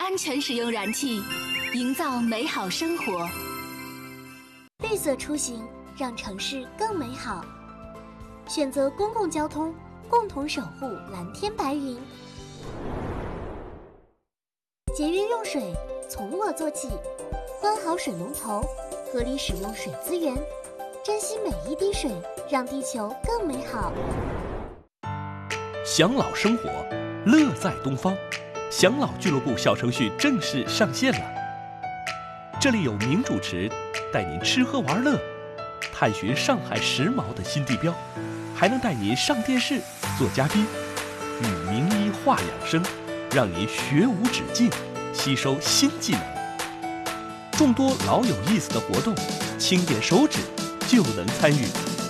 安全使用燃气，营造美好生活。 绿色出行，让城市更美好。选择公共交通，共同守护蓝天白云。节约用水，从我做起。关好水龙头，合理使用水资源，珍惜每一滴水，让地球更美好。 享老生活，乐在东方。享老俱乐部小程序正式上线了，这里有名主持带您吃喝玩乐，探寻上海时髦的新地标，还能带您上电视做嘉宾，与名医话养生，让您学无止境，吸收新技能。众多老有意思的活动，轻点手指就能参与，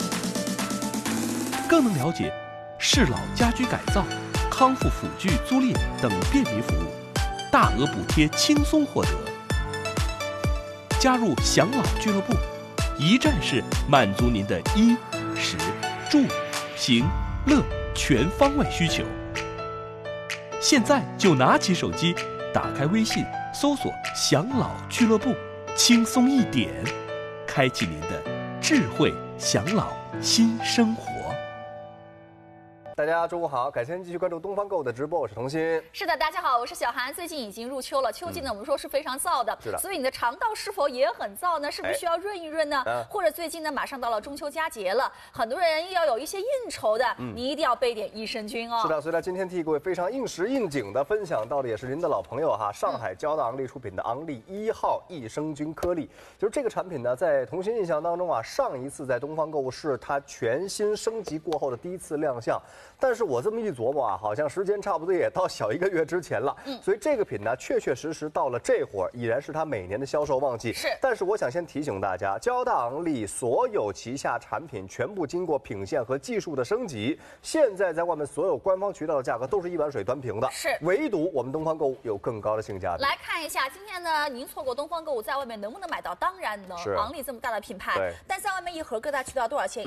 更能了解适老家居改造、康复辅具租赁等便民服务，大额补贴轻松获得。加入享老俱乐部，一站式满足您的衣、食、住、行、乐全方位需求。现在就拿起手机，打开微信，搜索享老俱乐部，轻松一点，开启您的智慧享老新生活。 大家中午好，感谢您继续关注东方购物的直播，我是童心。 是的，大家好，我是小韩。最近已经入秋了，秋季呢，我们说是非常燥的， 是的。 所以你的肠道是否也很燥呢？是不是需要润一润呢？或者最近呢，马上到了中秋佳节了，很多人要有一些应酬的，你一定要备点益生菌哦。 是的，所以呢，今天替各位非常应时应景的分享到的也是您的老朋友哈，上海交大昂利出品的昂利1号益生菌颗粒。就是这个产品呢，在童心印象当中啊，上一次在东方购物是它全新升级过后的第一次亮相，但是我这么一琢磨啊，好像时间差不多也到小1个月之前了。所以这个品呢，确确实实到了这会儿，已然是它每年的销售旺季。 是， 但是我想先提醒大家，交大昂利所有旗下产品全部经过品线和技术的升级，现在在外面所有官方渠道的价格都是1碗水端平的。 是， 唯独我们东方购物有更高的性价比。 来看一下，今天呢，您错过东方购物，在外面能不能买到？当然能。昂利这么大的品牌，但在外面一盒各大渠道多少钱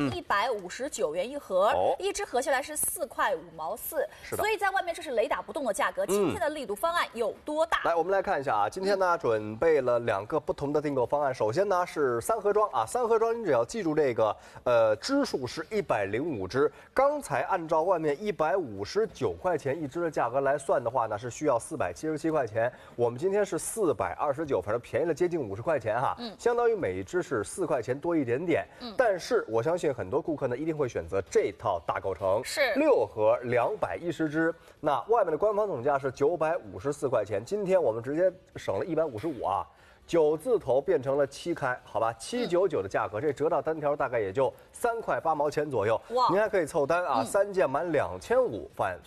？159元一盒，一支合下来是4块5毛4。所以在外面这是雷打不动的价格。今天的力度方案有多大？ 来，我们来看一下啊，今天呢准备了2个不同的订购方案。首先呢是3盒装啊，3盒装你只要记住这个支数是105支。刚才按照外面159块钱一支的价格来算的话呢，是需要477块钱。我们今天是429，反正便宜了接近50块钱哈，相当于每一支是4块钱多一点点。但是我相信很多顾客呢一定会选择这套大构成， 是 6盒210支。那外面的官方总价是954块钱，今天我们直接省了155啊，9字头变成了7开，好吧，799的价格，这折到单条大概也就3块8毛钱左右。哇，您还可以凑单啊，3件满2500返